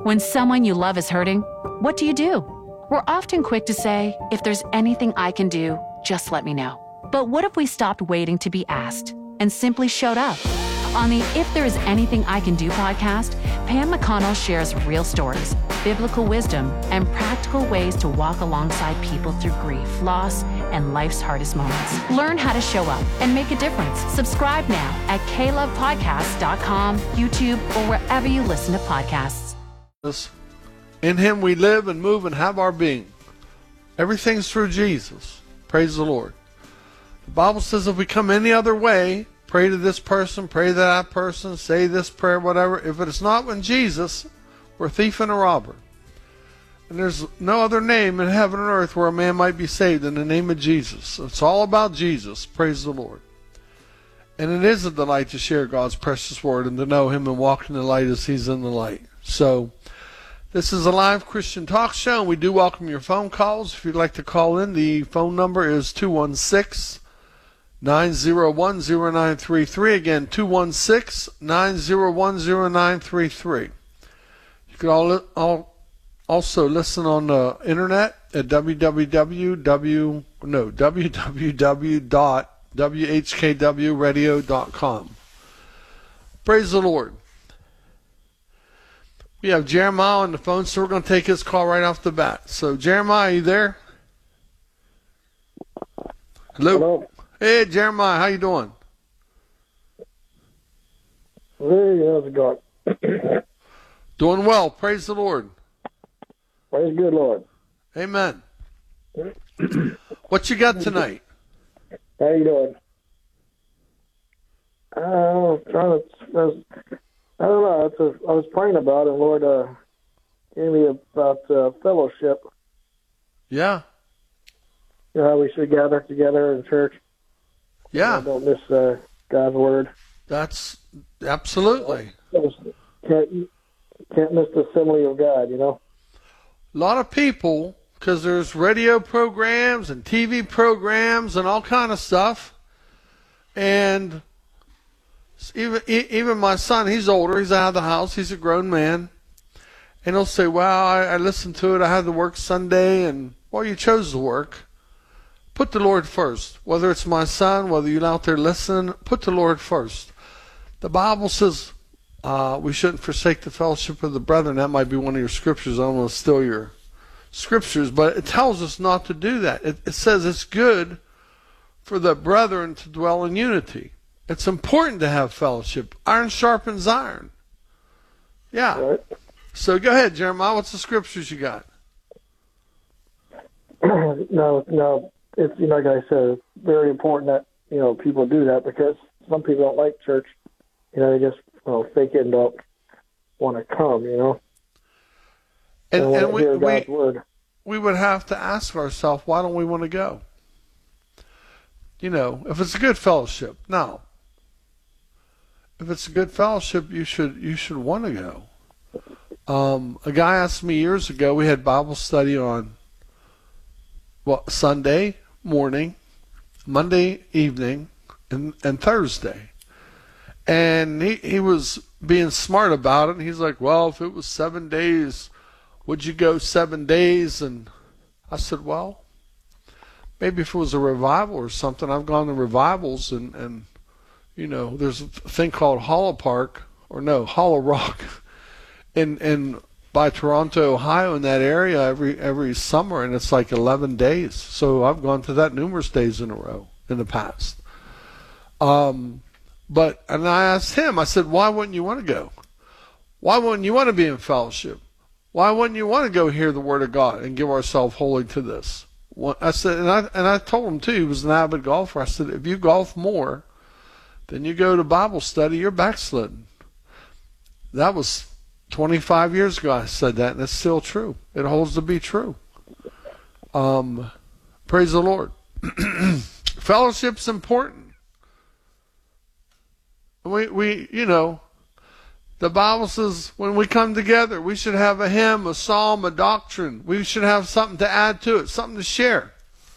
When someone you love is hurting, what do? We're often quick to say, if there's anything I can do, just let me know. But what if we stopped waiting to be asked and simply showed up? On the If There Is Anything I Can Do podcast, Pam McConnell shares real stories, biblical wisdom, and practical ways to walk alongside people through grief, loss, and life's hardest moments. Learn how to show up and make a difference. Subscribe now at klovepodcasts.com, YouTube, or wherever you listen to podcasts. In him we live and move and have our being. Everything's through Jesus. Praise the Lord. The Bible says if we come any other way, pray to this person, pray to that person, say this prayer, whatever. If it's not with Jesus, we're a thief and a robber. And there's no other name in heaven and earth where a man might be saved than the name of Jesus. It's all about Jesus. Praise the Lord. And it is a delight to share God's precious word and to know him and walk in the light as he's in the light. So, this is a live Christian talk show, and we do welcome your phone calls. If you'd like to call in, the phone number is 216-901-0933. Again, 216-901-0933. You can also listen on the internet at www.whkwradio.com. Praise the Lord. We have Jeremiah on the phone, so we're going to take his call right off the bat. So, Jeremiah, are you there? Hello. Hey, Jeremiah, how you doing? Hey, how's it going? Doing well. Praise the Lord. Praise good, Lord. Amen. What you got tonight? How you doing? I don't know. I was praying about it, and Lord gave me about fellowship. Yeah. You know how we should gather together in church. Yeah. Don't miss God's word. That's absolutely. Can't miss the assembly of God, you know. A lot of people, because there's radio programs and TV programs and all kind of stuff, and even my son, he's older, he's out of the house, he's a grown man, and he'll say, well, I listened to it, I had to work Sunday, and, well, you chose to work. Put the Lord first. Whether it's my son, whether you're out there listening, put the Lord first. The Bible says we shouldn't forsake the fellowship of the brethren. That might be one of your scriptures. I don't want to steal your scriptures, but it tells us not to do that. It says it's good for the brethren to dwell in unity. It's important to have fellowship. Iron sharpens iron. Yeah. Right. So go ahead, Jeremiah. What's the scriptures you got? No. It's, like I said, it's very important that, people do that, because some people don't like church. They just fake it and don't want to come, And hear God's word. We would have to ask ourselves, why don't we want to go? If it's a good fellowship. Now, if it's a good fellowship, you should want to go. A guy asked me years ago, we had Bible study on Sunday morning, Monday evening, and Thursday. And he was being smart about it, and he's like, well, if it was 7 days, would you go 7 days? And I said, well, maybe if it was a revival or something. I've gone to revivals, and there's a thing called Hollow Rock in by Toronto, Ohio, in that area every summer, and it's like 11 days. So I've gone to that numerous days in a row in the past. And I asked him, I said, why wouldn't you want to go? Why wouldn't you want to be in fellowship? Why wouldn't you want to go hear the word of God and give ourselves wholly to this? I said, and I told him too, he was an avid golfer. I said, if you golf more than you go to Bible study, you're backslidden. That was 25 years ago I said that, and it's still true. It holds to be true. Praise the Lord. Fellowship's important. We the Bible says when we come together, we should have a hymn, a psalm, a doctrine. We should have something to add to it, something to share.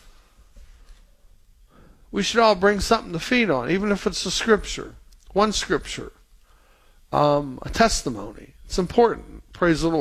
We should all bring something to feed on, even if it's a scripture, one scripture, a testimony. It's important. Praise the Lord.